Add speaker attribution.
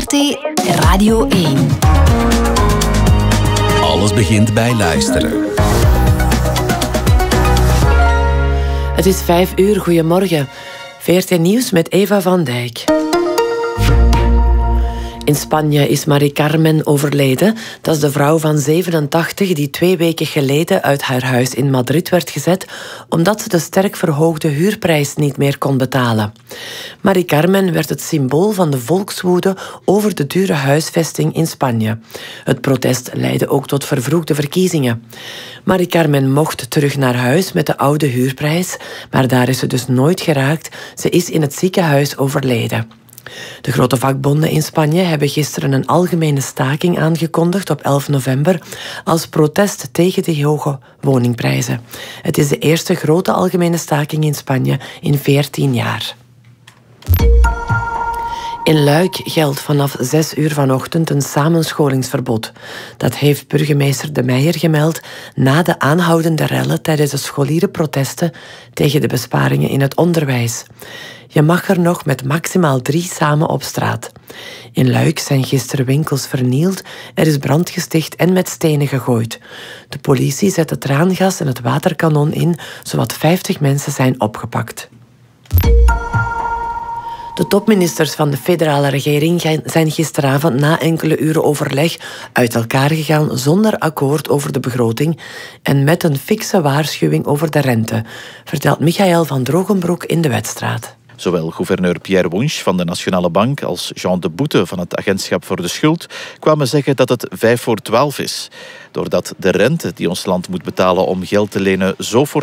Speaker 1: VRT Radio 1.
Speaker 2: Alles begint bij luisteren.
Speaker 3: Het is 5 uur, goedemorgen. VRT Nieuws met Eva van Dijk. In Spanje is Mari Carmen overleden. Dat is de vrouw van 87 die 2 weken geleden uit haar huis in Madrid werd gezet omdat ze de sterk verhoogde huurprijs niet meer kon betalen. Mari Carmen werd het symbool van de volkswoede over de dure huisvesting in Spanje. Het protest leidde ook tot vervroegde verkiezingen. Mari Carmen mocht terug naar huis met de oude huurprijs, maar daar is ze dus nooit geraakt. Ze is in het ziekenhuis overleden. De grote vakbonden in Spanje hebben gisteren een algemene staking aangekondigd op 11 november als protest tegen de hoge woningprijzen. Het is de eerste grote algemene staking in Spanje in 14 jaar. In Luik geldt vanaf 6 uur vanochtend een samenscholingsverbod. Dat heeft burgemeester De Meijer gemeld na de aanhoudende rellen tijdens de scholierenprotesten tegen de besparingen in het onderwijs. Je mag er nog met maximaal 3 samen op straat. In Luik zijn gisteren winkels vernield, er is brand gesticht en met stenen gegooid. De politie zet het traangas en het waterkanon in, zowat 50 mensen zijn opgepakt. De topministers van de federale regering zijn gisteravond na enkele uren overleg uit elkaar gegaan zonder akkoord over de begroting en met een fikse waarschuwing over de rente, vertelt Michael van Drogenbroek in de Wetstraat.
Speaker 4: Zowel gouverneur Pierre Wunsch van de Nationale Bank als Jean de Boete van het Agentschap voor de Schuld kwamen zeggen dat het 11:55 is. Doordat de rente die ons land moet betalen om geld te lenen zo